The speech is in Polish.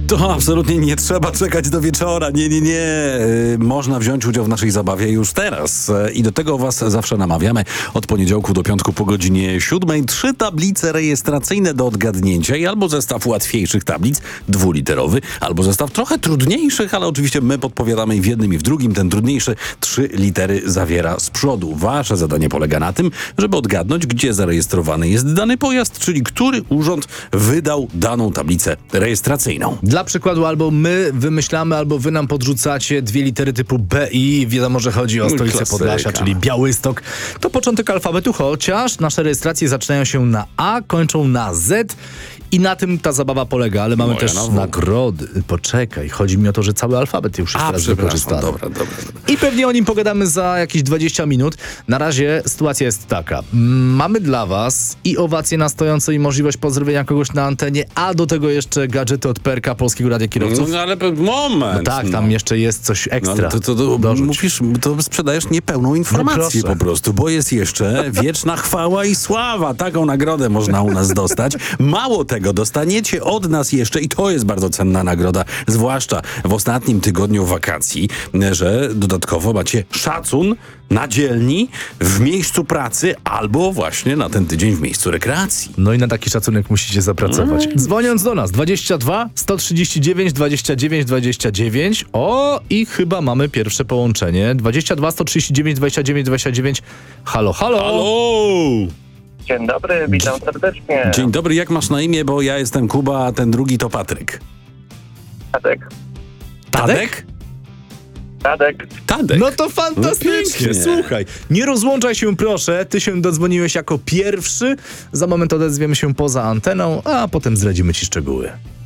To absolutnie nie trzeba czekać do wieczora. Nie. Można wziąć udział w naszej zabawie już teraz. I do tego was zawsze namawiamy. Od poniedziałku do piątku po godzinie 7. 3 tablice rejestracyjne do odgadnięcia i albo zestaw łatwiejszych tablic, 2-literowy, albo zestaw trochę trudniejszych, ale oczywiście my podpowiadamy i w jednym i w drugim. Ten trudniejszy 3 litery zawiera z przodu. Wasze zadanie polega na tym, żeby odgadnąć, gdzie zarejestrowany jest dany pojazd, czyli który urząd wydał daną tablicę rejestracyjną. Dla przykładu albo my wymyślamy, albo wy nam podrzucacie 2 litery typu B i wiadomo, że chodzi o stolicę Klasyka. Podlasia, czyli Białystok. To początek alfabetu, chociaż nasze rejestracje zaczynają się na A, kończą na Z i na tym ta zabawa polega, ale mamy też nagrody. Poczekaj, chodzi mi o to, że cały alfabet już jest teraz wykorzystany. Dobra. I pewnie o nim pogadamy za jakieś 20 minut. Na razie sytuacja jest taka. Mamy dla was i owację na stojąco i możliwość pozdrowienia kogoś na antenie, a do tego jeszcze gadżety od PRK, Polskiego Radia Kierowców. No ale moment. No tak, tam jeszcze jest coś ekstra. No, to mówisz, to sprzedajesz niepełną informację po prostu, bo jest jeszcze wieczna chwała i sława. Taką nagrodę można u nas dostać. Mało tego, dostaniecie od nas jeszcze, i to jest bardzo cenna nagroda, zwłaszcza w ostatnim tygodniu wakacji, że dodatkowo macie szacun na dzielni, w miejscu pracy, albo właśnie na ten tydzień w miejscu rekreacji. No i na taki szacunek musicie zapracować. Dzwoniąc do nas 22 139 29 29. O, i chyba mamy pierwsze połączenie. 22 139 29 29. Halo. Halo! Dzień dobry, witam serdecznie. Dzień dobry, jak masz na imię? Bo ja jestem Kuba, a ten drugi to Patryk. Tadek. Tadek? Tadek. No to fantastycznie, pięknie. słuchaj. Nie rozłączaj się proszę, ty się dodzwoniłeś jako pierwszy. Za moment odezwiemy się poza anteną, a potem zdradzimy ci szczegóły.